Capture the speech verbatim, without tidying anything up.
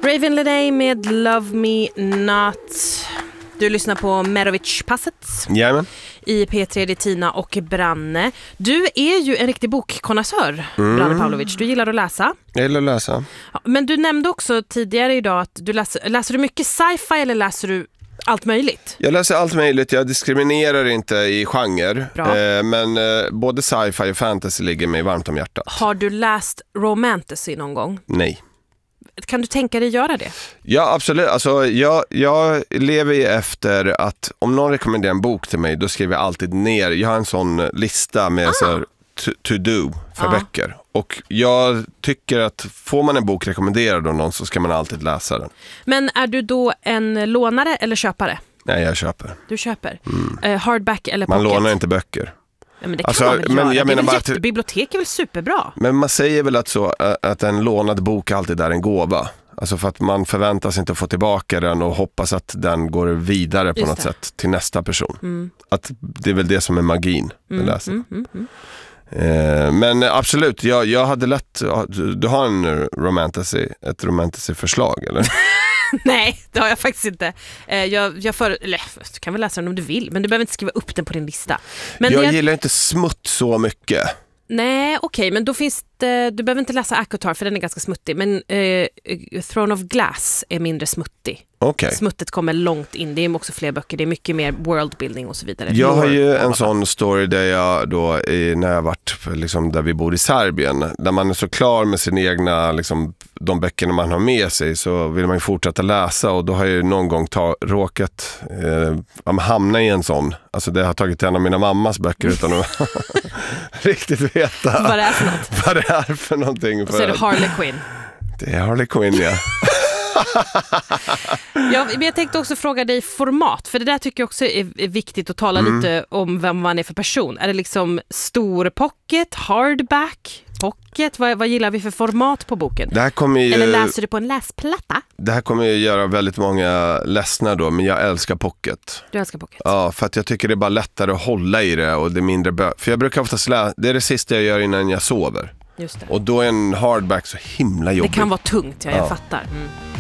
Raven Leday med Love Me Not. Du lyssnar på Merovic-passet. Jajamän. I P tre, det är Tina och Branne. Du är ju en riktig bokkonnässör, mm. Branne Pavlovic. Du gillar att läsa. Jag gillar att läsa. Ja, men du nämnde också tidigare idag att du läser, läser du mycket sci-fi eller läser du allt möjligt? Jag läser allt möjligt. Jag diskriminerar inte i genre. Eh, men eh, både sci-fi och fantasy ligger mig varmt om hjärtat. Har du läst romantasy någon gång? Nej. Kan du tänka dig göra det? Ja, absolut. Alltså, jag, jag lever ju efter att om någon rekommenderar en bok till mig, då skriver jag alltid ner. Jag har en sån lista med ah. så här, to, to do för ah. böcker. Och jag tycker att får man en bok rekommenderad av någon så ska man alltid läsa den. Men är du då en lånare eller köpare? Nej, jag köper. Du köper? Mm. Uh, hardback eller pocket? Man lånar inte böcker. Ja, men det kan alltså, man väl men göra. jag menar bara att bibliotek är väl superbra. Men man säger väl att, så, att en lånad bok alltid är en gåva. Alltså för att man förväntar sig inte att få tillbaka den och hoppas att den går vidare på Just något det. sätt till nästa person. Mm. Att det är väl det som är magin med mm, läsning. Mm, mm, mm. eh, men absolut, jag, jag hade lätt... Du har en romantasy, ett romantasy-förslag, eller? Nej, det har jag faktiskt inte. Jag, jag för, eller, du kan väl läsa den om du vill, men du behöver inte skriva upp den på din lista. Men jag det, gillar inte smutt så mycket. Nej, okej, okay, men då finns det, du behöver inte läsa ACOTAR för den är ganska smuttig, men eh, Throne of Glass är mindre smuttig. Okay. Smuttet kommer långt in, det är också fler böcker, det är mycket mer worldbuilding och så vidare. Jag har ju en sån story där jag då, när jag varit liksom, där vi bor i Serbien, där man är så klar med sin egna, liksom, de böckerna man har med sig, så vill man ju fortsätta läsa, och då har jag ju någon gång ta, råkat eh, hamna i en sån. Alltså det har tagit en av mina mammas böcker utan att riktigt veta vad det är för något. Vad det är för någonting. Och så är det Harley Quinn. Det är Harley Quinn, ja. Ja, men jag tänkte också fråga dig format, för det där tycker jag också är viktigt att tala mm. lite om vem man är för person. Är det liksom stor pocket, hardback, pocket? Vad, vad gillar vi för format på boken? Det här kommer ju, eller läser du på en läsplatta? Det här kommer ju göra väldigt många ledsna då, men jag älskar pocket. Du älskar pocket? Ja, för att jag tycker det är bara lättare att hålla i det och det är mindre bö- För jag brukar oftast läsa, det är det sista jag gör innan jag sover. Just det. Och då är en hardback så himla jobbig. Det kan vara tungt, ja, jag ja. fattar. Mm.